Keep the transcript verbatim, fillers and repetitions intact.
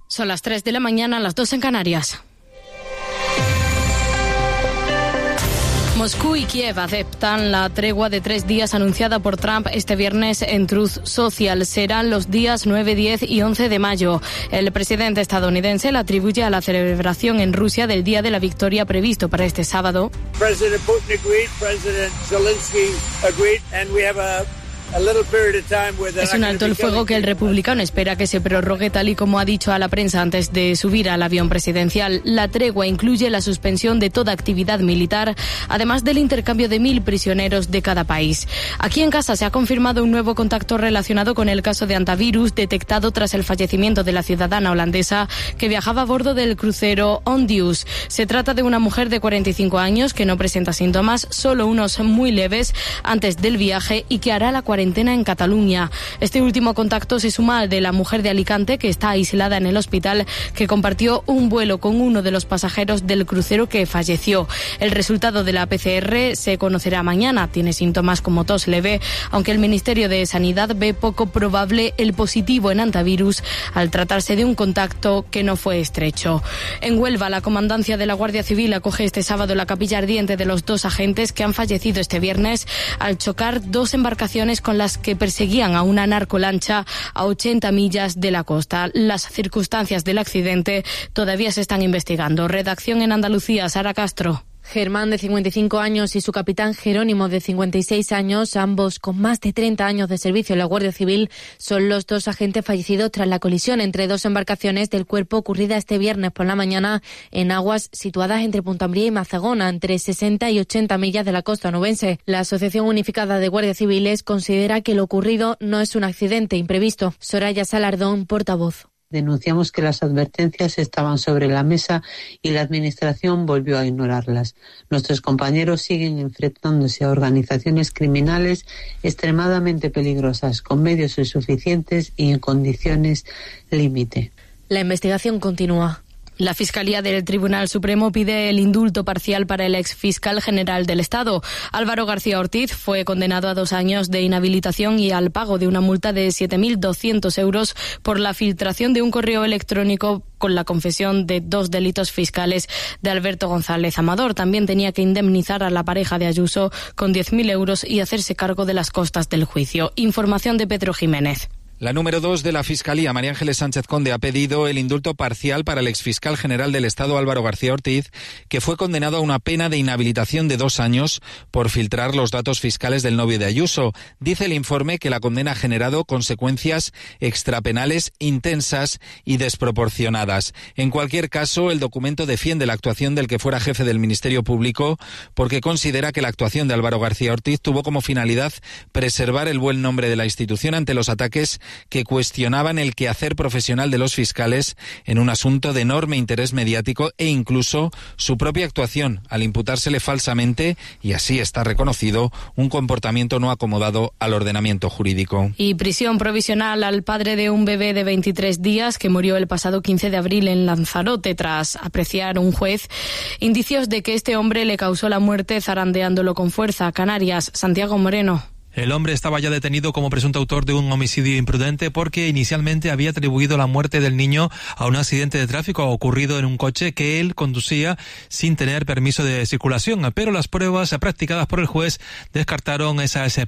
Son las tres de la mañana, las dos en Canarias. Moscú y Kiev aceptan la tregua de tres días anunciada por Trump este viernes en Truth Social. Serán los días nueve, diez y once de mayo. El presidente estadounidense la atribuye a la celebración en Rusia del Día de la Victoria previsto para este sábado. President Putin agreed, President Zelensky agreed, and we have a Es un alto el fuego que el republicano espera que se prorrogue tal y como ha dicho a la prensa antes de subir al avión presidencial. La tregua incluye la suspensión de toda actividad militar, además del intercambio de mil prisioneros de cada país. Aquí en casa se ha confirmado un nuevo contacto relacionado con el caso de hantavirus detectado tras el fallecimiento de la ciudadana holandesa que viajaba a bordo del crucero Ondius. Se trata de una mujer de cuarenta y cinco años que no presenta síntomas, solo unos muy leves antes del viaje y que hará la cuarentena en Cataluña. Este último contacto se suma al de la mujer de Alicante que está aislada en el hospital, que compartió un vuelo con uno de los pasajeros del crucero que falleció. El resultado de la P C R se conocerá mañana. Tiene síntomas como tos leve, aunque el Ministerio de Sanidad ve poco probable el positivo en hantavirus al tratarse de un contacto que no fue estrecho. En Huelva, la comandancia de la Guardia Civil acoge este sábado la capilla ardiente de los dos agentes que han fallecido este viernes al chocar dos embarcaciones con las que perseguían a una narcolancha a ochenta millas de la costa. Las circunstancias del accidente todavía se están investigando. Redacción en Andalucía, Sara Castro. Germán, de cincuenta y cinco años, y su capitán Jerónimo, de cincuenta y seis años, ambos con más de treinta años de servicio en la Guardia Civil, son los dos agentes fallecidos tras la colisión entre dos embarcaciones del cuerpo ocurrida este viernes por la mañana en aguas situadas entre Puntambría y Mazagona, entre sesenta y ochenta millas de la costa onubense. La Asociación Unificada de Guardias Civiles considera que lo ocurrido no es un accidente imprevisto. Soraya Salardón, portavoz. Denunciamos que las advertencias estaban sobre la mesa y la Administración volvió a ignorarlas. Nuestros compañeros siguen enfrentándose a organizaciones criminales extremadamente peligrosas, con medios insuficientes y en condiciones límite. La investigación continúa. La Fiscalía del Tribunal Supremo pide el indulto parcial para el exfiscal general del Estado. Álvaro García Ortiz fue condenado a dos años de inhabilitación y al pago de una multa de siete mil doscientos euros por la filtración de un correo electrónico con la confesión de dos delitos fiscales de Alberto González Amador. También tenía que indemnizar a la pareja de Ayuso con diez mil euros y hacerse cargo de las costas del juicio. Información de Pedro Jiménez. La número dos de la Fiscalía, María Ángeles Sánchez Conde, ha pedido el indulto parcial para el exfiscal general del Estado, Álvaro García Ortiz, que fue condenado a una pena de inhabilitación de dos años por filtrar los datos fiscales del novio de Ayuso. Dice el informe que la condena ha generado consecuencias extrapenales intensas y desproporcionadas. En cualquier caso, el documento defiende la actuación del que fuera jefe del Ministerio Público porque considera que la actuación de Álvaro García Ortiz tuvo como finalidad preservar el buen nombre de la institución ante los ataques que cuestionaban el quehacer profesional de los fiscales en un asunto de enorme interés mediático e incluso su propia actuación al imputársele falsamente, y así está reconocido, un comportamiento no acomodado al ordenamiento jurídico. Y prisión provisional al padre de un bebé de veintitrés días que murió el pasado quince de abril en Lanzarote tras apreciar un juez indicios de que este hombre le causó la muerte zarandeándolo con fuerza. Canarias, Santiago Moreno. El hombre estaba ya detenido como presunto autor de un homicidio imprudente porque inicialmente había atribuido la muerte del niño a un accidente de tráfico ocurrido en un coche que él conducía sin tener permiso de circulación. Pero las pruebas practicadas por el juez descartaron esas